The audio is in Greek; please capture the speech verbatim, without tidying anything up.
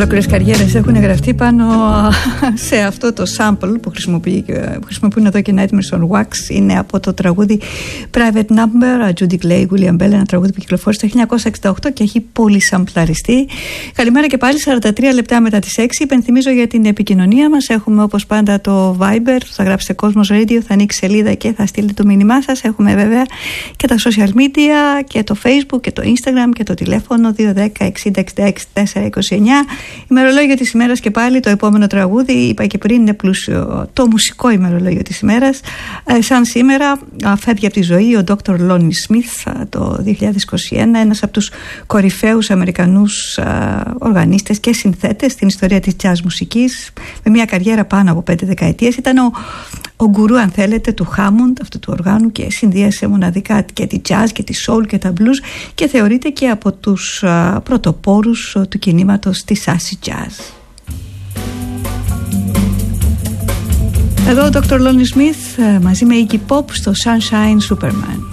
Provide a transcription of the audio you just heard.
Ολόκληρες καριέρες έχουν γραφτεί πάνω σε αυτό το sample που, που χρησιμοποιούν εδώ και Nightmares on Wax. Είναι από το τραγούδι Private Number, Judy Clay, William Bell, ένα τραγούδι που κυκλοφόρησε το χίλια εννιακόσια εξήντα οκτώ και έχει πολύ σαμπλαριστεί. Καλημέρα και πάλι, σαράντα τρία λεπτά μετά τις έξι. Υπενθυμίζω για την επικοινωνία μας. Έχουμε όπως πάντα το Viber, θα γράψετε Κόσμος Radio, θα ανοίξει σελίδα και θα στείλετε το μήνυμά σας. Έχουμε βέβαια και τα social media και το Facebook και το Instagram και το τηλέφωνο δύο δέκα εξήντα εξήντα έξι τετρακόσια είκοσι εννιά. Ημερολόγιο της ημέρας και πάλι το επόμενο τραγούδι, είπα και πριν, είναι πλούσιο το μουσικό ημερολόγιο της ημέρας. Ε, σαν σήμερα φεύγει από τη ζωή ο Ντόκτορ Lonnie Smith το δύο χιλιάδες είκοσι ένα, ένας από τους κορυφαίους Αμερικανούς α, οργανίστες και συνθέτες στην ιστορία της jazz μουσικής, με μια καριέρα πάνω από πέντε δεκαετίες. Ήταν ο, ο γκουρού, αν θέλετε, του Hammond, αυτού του οργάνου, και συνδύασε μοναδικά και τη jazz και τη soul και τα blues και θεωρείται και από τους α, πρωτοπόρους α, του κινήματος της acid jazz. Εδώ ο Ντόκτορ Lonnie Smith μαζί με Iggy Pop στο Sunshine Superman.